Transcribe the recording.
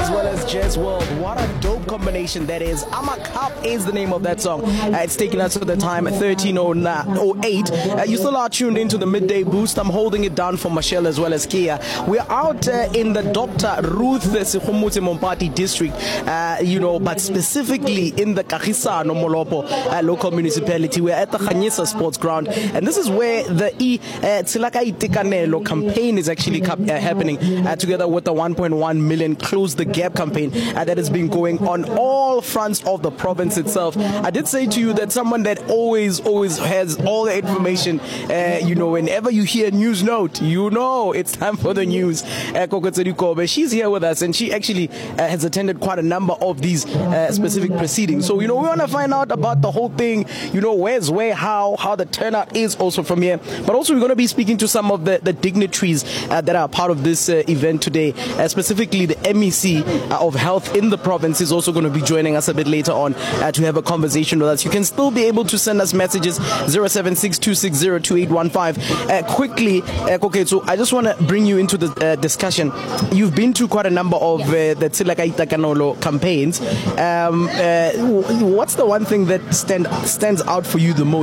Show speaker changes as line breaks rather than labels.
as well as Jazz World. What a dope combination that is. Amakap is the name of that song. It's taking us to the time 13:08. You still are tuned into the Midday Boost. I'm holding it down for Michelle as well as Kia. We're out in the Dr. Ruth Sekgomotse Mompati district, but specifically in the Kagisano Molopo local municipality. We're at the Khanyisa Sports Ground, and this is where the Tsilaka Itekanelo campaign is actually happening together with the 1.1 million Close the Gap campaign that has been going on all fronts of the province itself. I did say to you that someone that always has all the information, whenever you hear news note, it's time for the news. Kokotse Kobe, she's here with us, and she actually has attended quite a number of these specific proceedings. So, we want to find out about the whole thing, where's where, how the turnout is also from here. But also we're going to be speaking to some of the dignitaries that are part of this event today, specifically the MEC of Health in the province is also going to be joining us a bit later on to have a conversation with us. You can still be able to send us messages 0762602815. Quickly, okay, so I just want to bring you into the discussion. You've been to quite a number of the Tsilaka Itekanelo campaigns. What's the one thing that stands out for you the most?